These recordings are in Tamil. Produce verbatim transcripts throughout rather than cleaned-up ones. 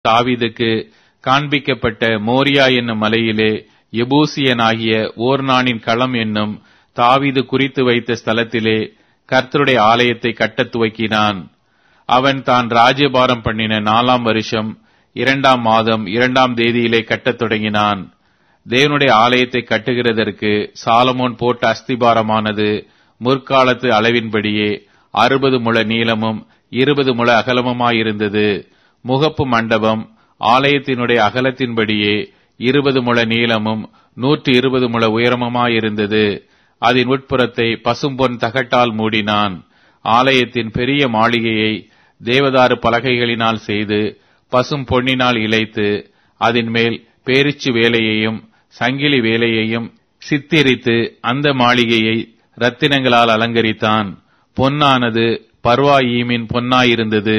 தாவீதுக்கு காண்பிக்கப்பட்ட மோரியா என்னும் மலையிலே எபூசியனாகிய ஓர்னானின் களம் என்னும் தாவீது குறித்து வைத்த ஸ்தலத்திலே கர்த்தருடைய ஆலயத்தை கட்டத் துவக்கினான். அவன் தான் ராஜ்யபாரம் பண்ணின நாலாம் வருஷம் இரண்டாம் மாதம் இரண்டாம் தேதியிலே கட்டத் தொடங்கினான். தேவனுடைய ஆலயத்தை கட்டுகிறதற்கு சாலமோன் போட்ட அஸ்திபாரமானது முற்காலத்து அளவின்படியே அறுபது முழ நீளமும் இருபது முழ அகலமுமாயிருந்தது. முகப்பு மண்டபம் ஆலயத்தினுடைய அகலத்தின்படியே இருபது முழ நீளமும் நூற்றி இருபது முழ உயரமுமாயிருந்தது. அதன் உட்புறத்தை பசும்பொன் தகட்டால் மூடினான். ஆலயத்தின் பெரிய மாளிகையை தேவதாரு பலகைகளினால் செய்து பசும் பொன்னினால் இழைத்து அதன் மேல் பேரிச்சு வேலையையும் சங்கிலி வேலையையும் சித்திரித்து அந்த மாளிகையை இரத்தினங்களால் அலங்கரித்தான். பொன்னானது பர்வாயீமின் பொன்னாயிருந்தது.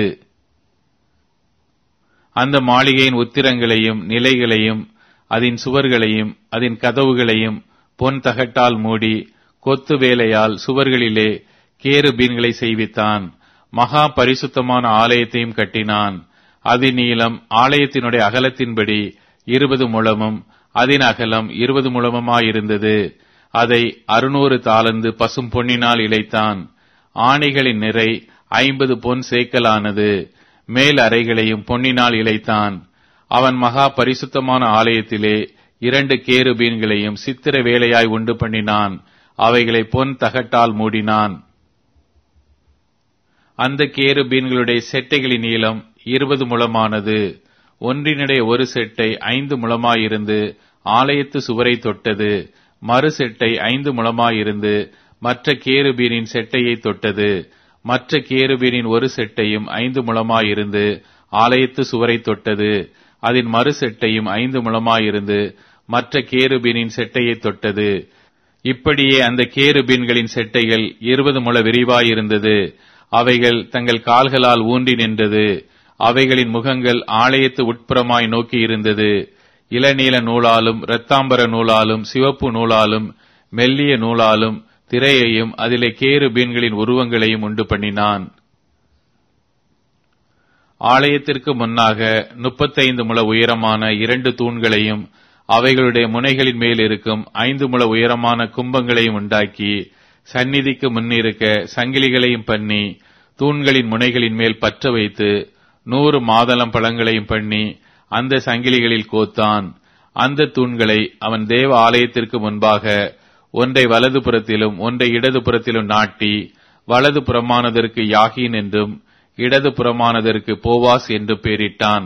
அந்த மாளிகையின் உத்திரங்களையும் நிலைகளையும் அதன் சுவர்களையும் அதன் கதவுகளையும் பொன் தகட்டால் மூடி கொத்து வேலையால் சுவர்களிலே கேருபீன்களை செய்வித்தான். மகா பரிசுத்தமான ஆலயத்தையும் கட்டினான். அதன் நீளம் ஆலயத்தினுடைய அகலத்தின்படி இருபது முழமும் அதன் அகலம் இருபது முழமுமாயிருந்தது. அதை அறுநூறு தாலந்து பசும் பொன்னினால் இழைத்தான். ஆணைகளின் நிறை ஐம்பது பொன் சேக்கலானது. மேல் அறைகளையும் பொன்னினால் இழைத்தான். அவன் மகா பரிசுத்தமான ஆலயத்திலே இரண்டு கேருபீன்களையும் சித்திர வேலையாய் உண்டு பண்ணினான். அவைகளை பொன் தகட்டால் மூடினான். அந்த கேருபீன்களுடைய செட்டைகளின் நீளம் இருபது முழமானது. ஒன்றினுடைய ஒரு செட்டை ஐந்து முழமாயிருந்து ஆலயத்து சுவரை தொட்டது. மறு செட்டை ஐந்து முழமாயிருந்து மற்ற கேருபீனின் செட்டையை தொட்டது. மற்ற கேருபீனின் ஒரு செட்டையும் ஐந்து முழமாயிருந்து ஆலயத்து சுவரை தொட்டது. அதன் மறு செட்டையும் ஐந்து முழமாயிருந்து மற்ற கேருபீனின் செட்டையை தொட்டது. இப்படியே அந்த கேருபீன்களின் செட்டைகள் இருபது முழ விரிவாயிருந்தது. அவைகள் தங்கள் கால்களால் ஊன்றி நின்றது. அவைகளின் முகங்கள் ஆலயத்து உட்புறமாய் நோக்கி இருந்தது. இளநீல நூலாலும் இரத்தாம்பர நூலாலும் சிவப்பு நூலாலும் மெல்லிய நூலாலும் திரையையும் அதிலே கேருபீன்களின் உருவங்களையும் உண்டு பண்ணினான். ஆலயத்திற்கு முன்னாக முப்பத்தைந்து முழ உயரமான இரண்டு தூண்களையும் அவைகளுடைய முனைகளின் மேல் இருக்கும் ஐந்து முழ உயரமான கும்பங்களையும் உண்டாக்கி சந்நிதிக்கு முன்னிருக்க சங்கிலிகளையும் பண்ணி தூண்களின் முனைகளின் மேல் பற்ற வைத்து நூறு மாதளம் பழங்களையும் பண்ணி அந்த சங்கிலிகளில் கோத்தான். அந்த தூண்களை அவன் தேவ ஆலயத்திற்கு முன்பாக ஒன்றை வலது புறத்திலும் ஒன்றை இடது புறத்திலும் நாட்டி வலது புறமானதற்கு யாகீன் என்றும் இடது புறமானதற்கு போவாஸ் என்று பெயரிட்டான்.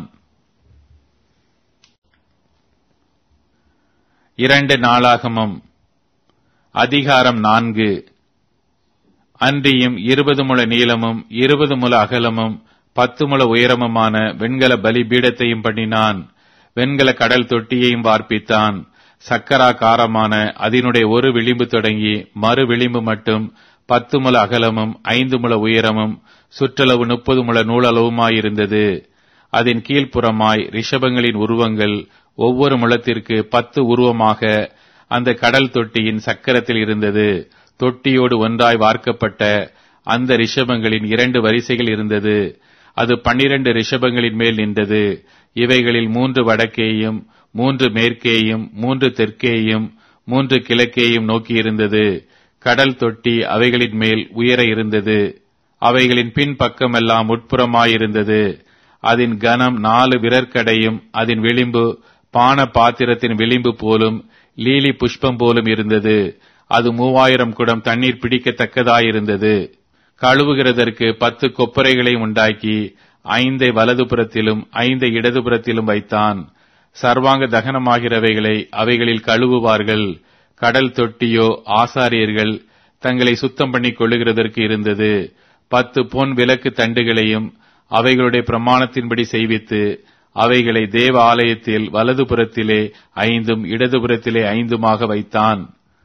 இரண்டு நாளாகமம் அதிகாரம் நான்கு. அன்றியும் இருபது முழ நீளமும் இருபது முழ அகலமும் பத்து முழ உயரமுமான வெண்கல பலிபீடத்தையும் பண்ணினான். வெண்கல கடல் தொட்டியையும் வார்ப்பித்தான். சக்கராகாரமான அதனுடைய ஒரு விளிம்பு தொடங்கி மறு விளிம்பு மட்டும் பத்து முழ அகலமும் ஐந்து முழ உயரமும் சுற்றளவு முப்பது முழ நூலளவுமாயிருந்தது. அதன் கீழ்ப்புறமாய் ரிஷபங்களின் உருவங்கள் ஒவ்வொரு முழத்திற்கு பத்து உருவமாக அந்த கடல் தொட்டியின் சக்கரத்தில் இருந்தது. தொட்டியோடு ஒன்றாய் வார்க்கப்பட்ட அந்த ரிஷபங்களின் இரண்டு வரிசைகள் இருந்தது. அது பன்னிரண்டு ரிஷபங்களின் மேல் நின்றது. இவைகளில் மூன்று வடக்கேயும் மூன்று மேற்கேயும் மூன்று தெற்கேயும் மூன்று கிழக்கேயும் நோக்கியிருந்தது. கடல் தொட்டி அவைகளின் மேல் உயர இருந்தது. அவைகளின் பின் பக்கமெல்லாம் உட்புறமாயிருந்தது. அதன் கனம் நாலு விரற்கடையும் அதன் விளிம்பு பான பாத்திரத்தின் விளிம்பு போலும் லீலி புஷ்பம் போலும் இருந்தது. அது மூவாயிரம் குடம் தண்ணீர் பிடிக்கத்தக்கதாயிருந்தது. கழுவுகிறதற்கு பத்து கொப்பரைகளையும் உண்டாக்கி ஐந்தை வலது புறத்திலும் ஐந்தை இடது புறத்திலும் வைத்தான். சர்வாங்க தகனமாகிறவைகளை அவைகளில் கழுவுவார்கள். கடல் தொட்டியோ ஆசாரியர்கள் தங்களை சுத்தம் பண்ணிக் கொள்ளுகிறதற்கு இருந்தது. பத்து பொன் விளக்கு தண்டுகளையும் அவைகளுடைய பிரமாணத்தின்படி செய்வித்து அவைகளை தேவ ஆலயத்தில் வலது புறத்திலே ஐந்தும் இடது புறத்திலே ஐந்துமாக வைத்தான்.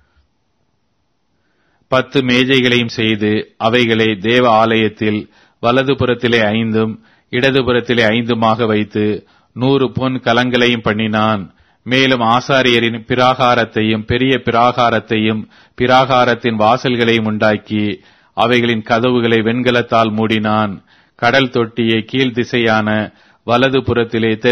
பத்து மேஜைகளையும் செய்து அவைகளை தேவ ஆலயத்தில் வலது புறத்திலே ஐந்தும் இடது புறத்திலே ஐந்துமாக வைத்து நூறு பொன் கலங்களையும் பண்ணினான். மேலும் ஆசாரியரின் பிராகாரத்தையும் பெரிய பிராகாரத்தையும் பிராகாரத்தின் வாசல்களையும் உண்டாக்கி அவைகளின் கதவுகளை வெண்கலத்தால் மூடினான். கடல் தொட்டியை கீழ் திசையான வலது புறத்திலே